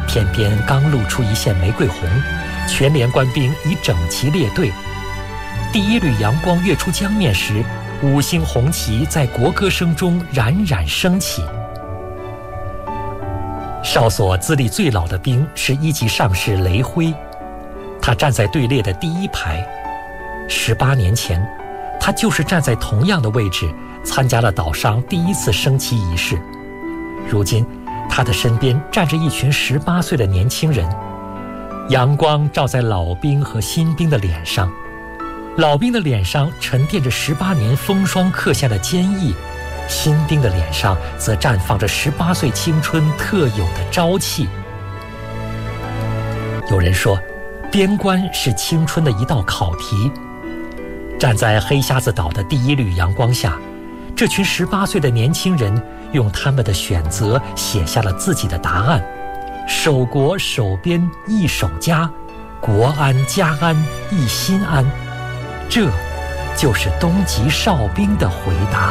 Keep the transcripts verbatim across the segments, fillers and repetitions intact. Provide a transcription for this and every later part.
天边刚露出一线玫瑰红，全连官兵已整齐列队。第一缕阳光跃出江面时，五星红旗在国歌声中冉冉升起。哨所资历最老的兵是一级上士雷辉，他站在队列的第一排。十八年前，他就是站在同样的位置，参加了岛上第一次升旗仪式。如今，他的身边站着一群十八岁的年轻人，阳光照在老兵和新兵的脸上，老兵的脸上沉淀着十八年风霜刻下的坚毅，新兵的脸上则绽放着十八岁青春特有的朝气。有人说，边关是青春的一道考题。站在黑瞎子岛的第一缕阳光下，这群十八岁的年轻人用他们的选择写下了自己的答案：守国守边易守家，国安家安易心安。这就是东极哨兵的回答。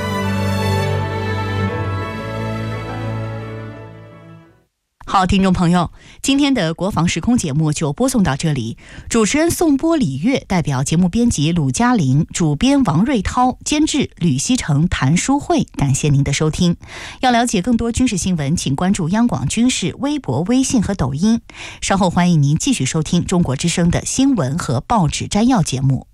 好，听众朋友，今天的国防时空节目就播送到这里。主持人宋波、李月，代表节目编辑鲁嘉玲，主编王瑞涛，监制吕希成、谭淑慧，感谢您的收听。要了解更多军事新闻，请关注央广军事微博、微信和抖音。稍后欢迎您继续收听中国之声的新闻和报纸摘要节目。